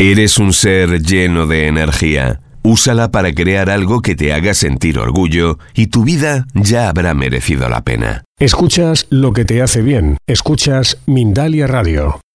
Eres un ser lleno de energía. Úsala para crear algo que te haga sentir orgullo y tu vida ya habrá merecido la pena. Escuchas lo que te hace bien. Escuchas Mindalia Radio.